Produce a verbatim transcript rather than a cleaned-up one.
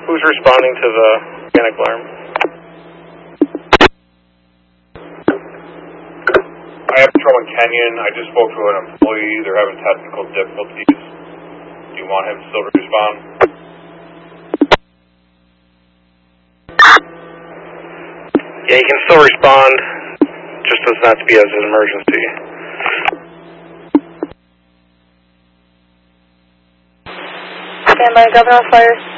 Who's responding to the panic alarm? I have Patrol in Kenyon. I just spoke to an employee. They're having technical difficulties. Do you want him to still respond? Yeah, he can still respond. Just doesn't have to be as an emergency. Stand by, Governor Fires.